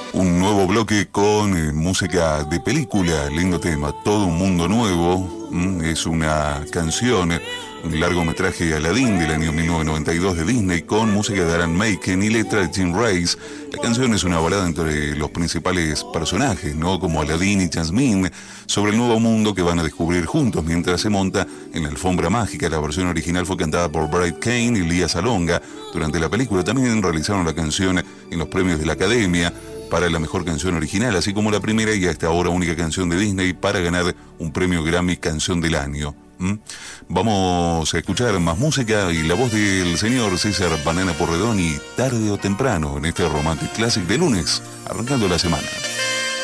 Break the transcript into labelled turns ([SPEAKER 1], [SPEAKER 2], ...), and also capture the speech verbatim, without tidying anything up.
[SPEAKER 1] Un nuevo bloque con eh, música de película, lindo tema, Todo un mundo nuevo. Mm, es una canción, eh, un largometraje Aladdin del año mil novecientos noventa y dos de Disney con música de Alan Menken y letra de Jim Reis. La canción es una balada entre los principales personajes, ¿no? Como Aladdin y Jasmine, sobre el nuevo mundo que van a descubrir juntos mientras se monta en la alfombra mágica. La versión original fue cantada por Bright Kane y Lía Salonga. Durante la película también realizaron la canción en los premios de la Academia para la mejor canción original, así como la primera y hasta ahora única canción de Disney para ganar un premio Grammy Canción del Año. ¿Mm? Vamos a escuchar más música y la voz del señor César Banana Porredón y Tarde o Temprano en este Romantic Classic de lunes, arrancando la semana.